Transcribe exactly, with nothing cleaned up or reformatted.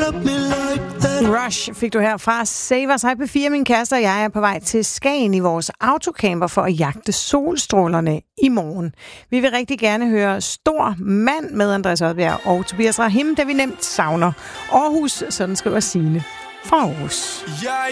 love me like that. Rush fik du her fra Save Us. Hej P fire, min kæreste og jeg er på vej til Skagen i vores autocamper for at jagte solstrålerne i morgen. Vi vil rigtig gerne høre Stor Mand med Andreas Odbjerg og Tobias Rahim, der vi nemt savner. Aarhus, sådan skriver Signe fra Aarhus. Jeg